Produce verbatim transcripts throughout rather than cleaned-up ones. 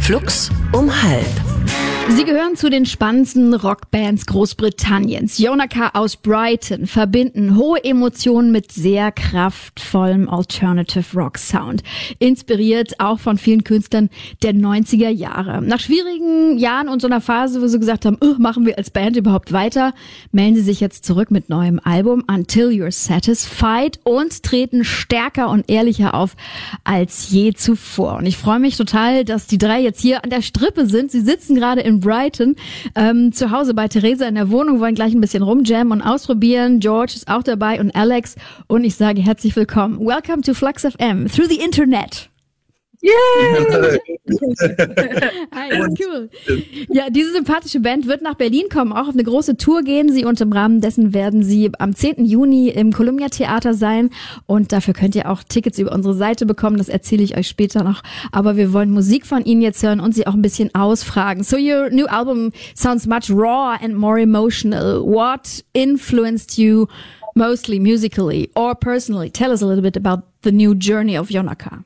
Flux um halb. Sie gehören zu den spannendsten Rockbands Großbritanniens. Yonaka aus Brighton verbinden hohe Emotionen mit sehr kraftvollem Alternative Rock Sound. Inspiriert auch von vielen Künstlern der neunziger Jahre. Nach schwierigen Jahren und so einer Phase, wo sie gesagt haben, oh, machen wir als Band überhaupt weiter, melden sie sich jetzt zurück mit neuem Album Until You're Satisfied und treten stärker und ehrlicher auf als je zuvor. Und ich freue mich total, dass die drei jetzt hier an der Strippe sind. Sie sitzen gerade in Brighton, ähm, zu Hause bei Theresa in der Wohnung, wollen gleich ein bisschen rumjammen und ausprobieren. George ist auch dabei und Alex. Und ich sage herzlich willkommen. Welcome to Flux F M through the Internet. Yay! Hi, cool. Ja, diese sympathische Band wird nach Berlin kommen, auch auf eine große Tour gehen sie und im Rahmen dessen werden sie am zehnten Juni im Columbia Theater sein und dafür könnt ihr auch Tickets über unsere Seite bekommen, das erzähle ich euch später noch, aber wir wollen Musik von ihnen jetzt hören und sie auch ein bisschen ausfragen. So your new album sounds much raw and more emotional. What influenced you mostly musically or personally? Tell us a little bit about the new journey of Yonaka.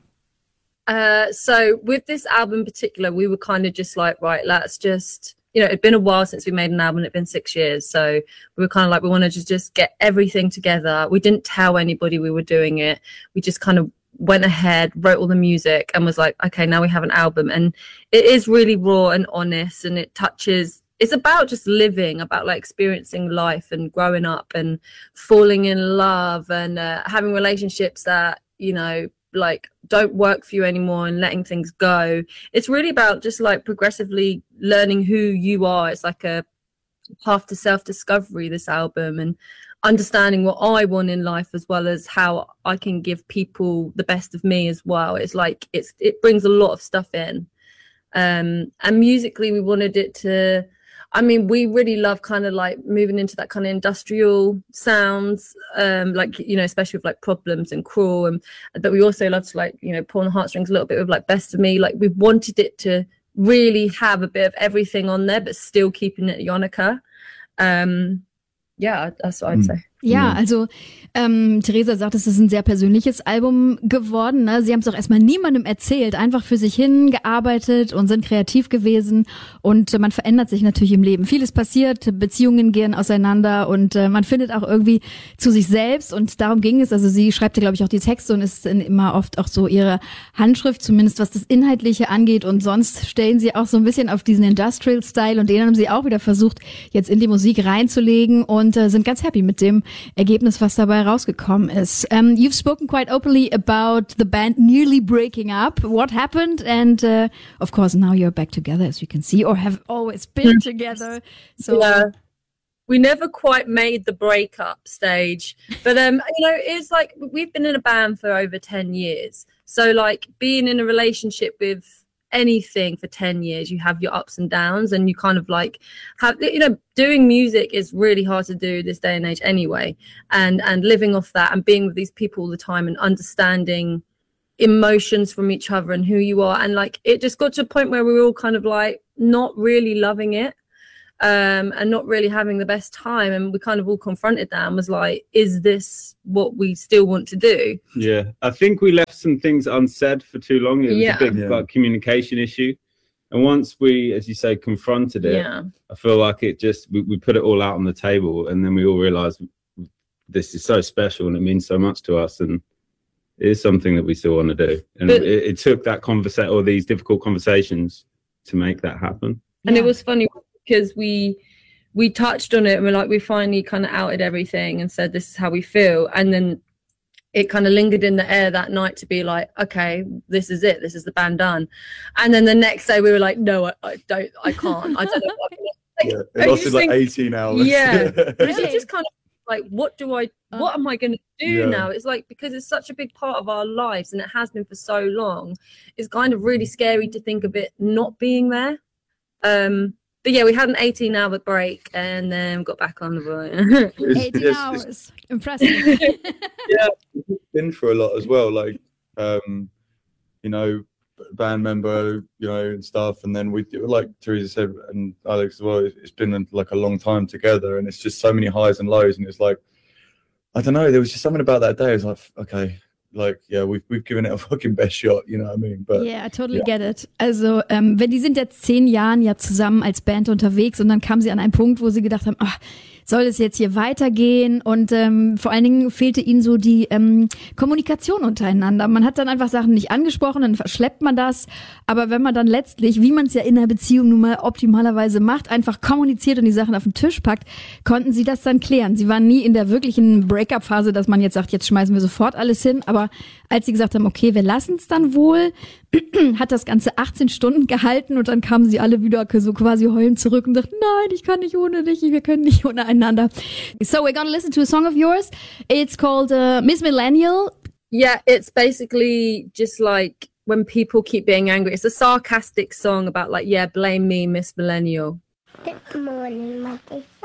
Uh, so with this album in particular, we were kind of just like, right, let's just, you know, it'd been a while since we made an album. It'd been six years. So we were kind of like, we wanted to just get everything together. We didn't tell anybody we were doing it. We just kind of went ahead, wrote all the music and was like, okay, now we have an album. And it is really raw and honest and it touches, it's about just living, about like experiencing life and growing up and falling in love and uh, having relationships that, you know, like don't work for you anymore and letting things go. It's really about just like progressively learning who you are. It's like a path to self-discovery, this album, and understanding what I want in life as well as how I can give people the best of me as well. It's like it's it brings a lot of stuff in. Um and musically we wanted it to, I mean, we really love kind of like moving into that kind of industrial sounds, um, like, you know, especially with like Problems and Cruel. And but we also love to like, you know, pull on the heartstrings a little bit with like Best of Me. Like we wanted it to really have a bit of everything on there, but still keeping it Yonaka. Um, yeah, that's what I'd say. Ja, also ähm, Theresa sagt, es ist ein sehr persönliches Album geworden. Ne? Sie haben es auch erstmal niemandem erzählt, einfach für sich hingearbeitet und sind kreativ gewesen. Und äh, man verändert sich natürlich im Leben. Vieles passiert, Beziehungen gehen auseinander und äh, man findet auch irgendwie zu sich selbst. Und darum ging es. Also sie schreibt ja, glaube ich, auch die Texte und ist immer oft auch so ihre Handschrift, zumindest was das Inhaltliche angeht. Und sonst stellen sie auch so ein bisschen auf diesen Industrial-Style und den haben sie auch wieder versucht, jetzt in die Musik reinzulegen und äh, sind ganz happy mit dem Ergebnis, was dabei rausgekommen ist. Um, you've spoken quite openly about the band nearly breaking up. What happened? And uh, of course, now you're back together, as you can see, or have always been together. So yeah. We never quite made the breakup stage, but um, you know, it's like we've been in a band for over ten years. So like being in a relationship with anything for ten years, you have your ups and downs and you kind of like have, you know, doing music is really hard to do this day and age anyway, and and living off that and being with these people all the time and understanding emotions from each other and who you are, and like it just got to a point where we were all kind of like not really loving it um and not really having the best time, and we kind of all confronted that and was like, is this what we still want to do? Yeah, I think we left some things unsaid for too long. It was yeah. a big yeah. like, communication issue, and once we, as you say, confronted it, yeah. I feel like it just we, we put it all out on the table, and then we all realized this is so special and it means so much to us, and it is something that we still want to do, and but, it, it took that conversation or these difficult conversations to make that happen. And yeah. it was funny because we we touched on it and we're like, we finally kind of outed everything and said this is how we feel, and then it kind of lingered in the air that night to be like, okay, this is it, this is the band done. And then the next day we were like, no, I, I don't, I can't, I don't know what I'm gonna, like, yeah, it lasted like think, eighteen hours. Yeah, but you just kind of like, what do I what am I going to do yeah. now? It's like, because it's such a big part of our lives and it has been for so long, it's kind of really scary to think of it not being there. Um But yeah, we had an eighteen hour break and then got back on the road. eighteen it's, hours. It's, Impressive. Yeah, we've been through a lot as well. Like, um, you know, band member, you know, and stuff. And then we, like Theresa said, and Alex as well, it's been like a long time together, and it's just so many highs and lows. And it's like, I don't know, there was just something about that day. It was like, okay, like, yeah, we've we've given it a fucking best shot, you know what I mean? But yeah, I totally yeah. get it. Also, ähm, wenn die sind jetzt zehn Jahren ja zusammen als Band unterwegs und dann kamen sie an einen Punkt, wo sie gedacht haben, ach, soll es jetzt hier weitergehen? Und ähm, vor allen Dingen fehlte ihnen so die ähm, Kommunikation untereinander. Man hat dann einfach Sachen nicht angesprochen, dann verschleppt man das. Aber wenn man dann letztlich, wie man es ja in einer Beziehung nun mal optimalerweise macht, einfach kommuniziert und die Sachen auf den Tisch packt, konnten sie das dann klären. Sie waren nie in der wirklichen Break-up-Phase, dass man jetzt sagt, jetzt schmeißen wir sofort alles hin. Aber als sie gesagt haben, okay, wir lassen es dann wohl, hat das Ganze achtzehn Stunden gehalten und dann kamen sie alle wieder so quasi heulend zurück und dachten, nein, ich kann nicht ohne dich, wir können nicht ohne einander. So we're gonna listen to a song of yours. It's called uh, Miss Millennial. Yeah, it's basically just like when people keep being angry. It's a sarcastic song about like, yeah, blame me, Miss Millennial. Good morning, Mother.